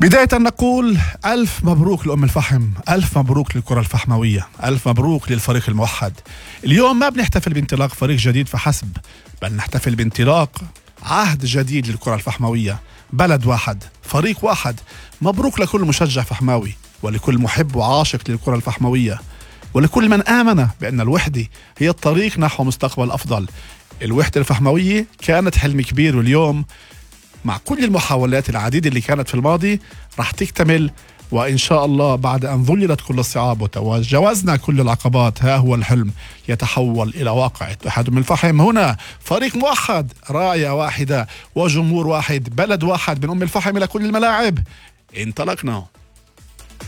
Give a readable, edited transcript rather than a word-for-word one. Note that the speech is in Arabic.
بداية نقول ألف مبروك لأم الفحم، ألف مبروك للكرة الفحموية، ألف مبروك للفريق الموحد. اليوم ما بنحتفل بانطلاق فريق جديد فحسب، بل نحتفل بانطلاق عهد جديد للكرة الفحموية. بلد واحد، فريق واحد. مبروك لكل مشجع فحماوي، ولكل محب وعاشق للكرة الفحموية، ولكل من آمن بأن الوحدة هي الطريق نحو مستقبل أفضل. الوحدة الفحموية كانت حلم كبير، واليوم مع كل المحاولات العديدة اللي كانت في الماضي رح تكتمل، وإن شاء الله بعد أن ظللت كل الصعاب وتجاوزنا كل العقبات، ها هو الحلم يتحول إلى واقع. اتحاد أم الفحم هنا فريق موحد، راية واحدة وجمهور واحد، بلد واحد. من أم الفحم إلى كل الملاعب انطلقنا.